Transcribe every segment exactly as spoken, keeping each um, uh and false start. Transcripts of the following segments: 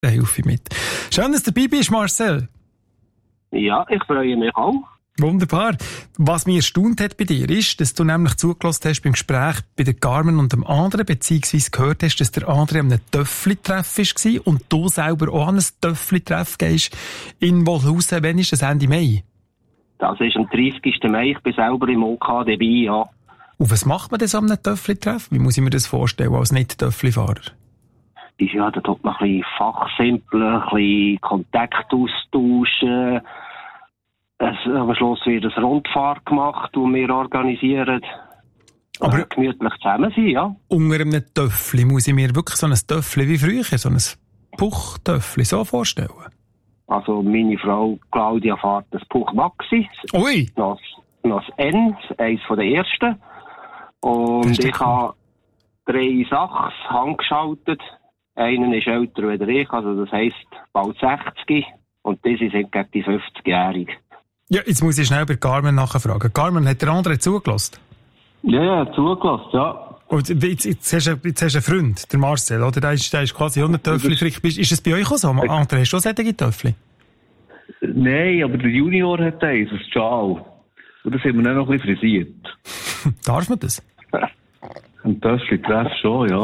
Da helfe ich mit. Schön, dass du dabei bist, Marcel. Ja, ich freue mich auch. Wunderbar. Was mich erstaunt hat bei dir ist, dass du nämlich zugelassen hast beim Gespräch bei der Carmen und dem anderen, beziehungsweise gehört hast, dass der andere an einem Töffli-Treff war und du selber auch an einem Töffli-Treff gehst in Wolhausen. Wann ist das, Ende Mai? Das ist am dreißigsten Mai. Ich bin selber im O K dabei, ja. Und was macht man denn an einem Töffli-Treff? Wie muss ich mir das vorstellen als Nicht-Töffli-Fahrer? Ja, da tut man ein bisschen fachsimpeln, ein bisschen Kontakt austauschen. Es, am Schluss wird eine Rundfahrt gemacht, die wir organisieren. Aber äh, gemütlich zusammen sein, ja. Unter einem Töffli muss ich mir wirklich so ein Töffli wie früher, so ein Puchtöffli so vorstellen? Also meine Frau Claudia fährt das Puch Maxi. Ui! Noch, noch das N, eines der ersten. Und ich cool. habe drei Sachs handgeschaltet. Einen ist älter als ich, also das heisst bald sechzig. Und diese sind gegen die fünfzigjährige. Ja, jetzt muss ich schnell bei Carmen nachfragen. Carmen, hat der andere zugelassen? Ja, ja, zugelassen, ja. Und jetzt, jetzt, hast du, jetzt hast du einen Freund, der Marcel, oder? Der ist, der ist quasi ohne Töffli. Ist, ist es bei euch auch so? Andere, hast du auch solche Töffli? Nein, aber der Junior hat eins, das Schal. Und das haben wir dann noch ein bisschen frisiert. Darf man das? Ein Töffli-Treff schon, ja.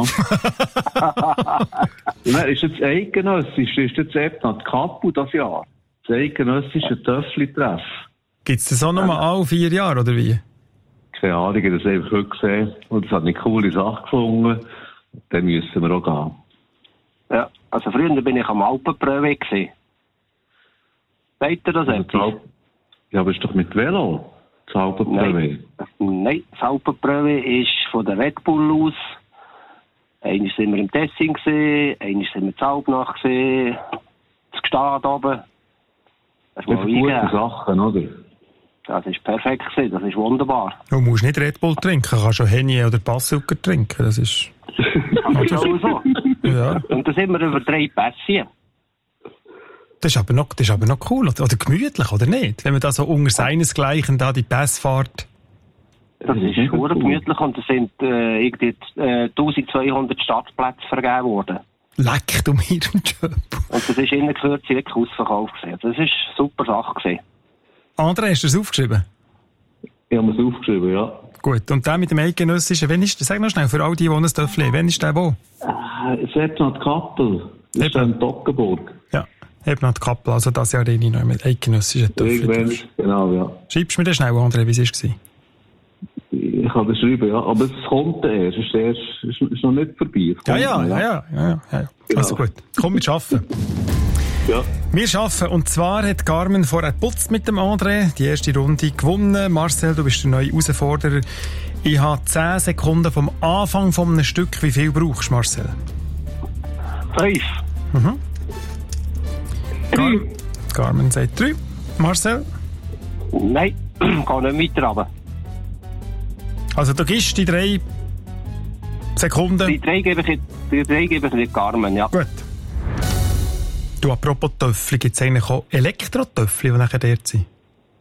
Und dann ist jetzt eidgenössisch, ist jetzt Erdnat Kappel das Jahr. Das eidgenössische Töffli-Treff. Gibt es das auch nochmal alle vier Jahre, oder wie? Keine Ahnung, ich habe das einfach heute gesehen. Und das hat eine coole Sache gefunden. Dann müssen wir auch gehen. Ja, also früher bin ich am Alpenpröwe gewesen. Seht ihr das etwas? Ja, aber ist doch mit Velo. Das Alpenpröwe. Nein. Nein, das Alpenpröwe ist von der Red Bull aus. Einmal sind wir im Tessin gesehen, einmal sind wir in Zalbnach gesehen, das Gestad oben. Das ist das sind gute Sachen, oder? Das ist perfekt gewesen, das ist wunderbar. Du musst nicht Red Bull trinken, du kannst schon Henny oder Passzucker trinken, das ist... Das ist auch so. Ja. Und da sind wir über drei Pässchen. Das ist aber noch, das ist aber noch cool, oder gemütlich, oder nicht? Wenn man da so unter seinesgleichen da die Pässe fährt. Das ist sehr gemütlich und es sind äh, irgendwie äh, eintausendzweihundert Startplätze vergeben worden. Leck du mir im Job. Und das ist in der Kürze wirklich ausverkauft gewesen. Das ist eine super Sache gewesen. André, hast du das aufgeschrieben? Ich habe es aufgeschrieben, ja. Gut, und der mit dem eidgenössischen, wann ist das? Sag noch schnell, für all die, die ein Töffli haben, wann ist der wo? Äh, Erdnat Kappel. Das ist in Toggenburg. Ja. Ebnat Kappel, also das Jahr rein noch mit eidgenössischen Töffli. Genau, ja. Schreibst du mir das schnell, André, wie es war? Ich kann das schreiben, ja. Aber es kommt erst. Es ist, erst, es ist noch nicht vorbei. Ja ja, ja, ja, ja, ja, ja. Genau. Also gut, komm, wir arbeiten. Ja. Wir arbeiten. Und zwar hat Carmen vorher geputzt mit dem André. Die erste Runde gewonnen. Marcel, du bist der neue Herausforderer. Ich habe zehn Sekunden vom Anfang von einem Stück. Wie viel brauchst du, Marcel? Fünf. Mhm. Car Carmen sagt drei. Marcel? Nein, kann nicht weiter runter. Also du gibst die drei Sekunden. Die drei gebe ich, die drei gebe ich nicht Carmen, ja. Gut. Du, apropos Töffli, gibt es eigentlich auch Elektro-Töffli, die nachher dort sind?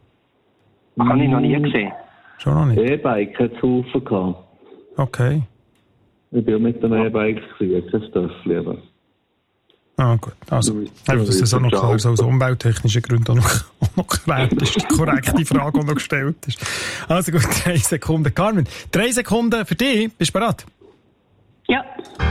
Das habe ich noch nie gesehen. Schon noch nicht? E-Bike hat es Haufen gehabt. Okay. Ich bin mit dem E-Bike gewesen, kein Töffli, aber... Ah, gut. Also, einfach, dass das auch noch klar, so aus umwelttechnischen Gründen auch noch, auch noch geklärt ist. Die korrekte Frage, die noch gestellt ist. Also gut, drei Sekunden. Carmen, drei Sekunden für dich. Bist du bereit? Ja.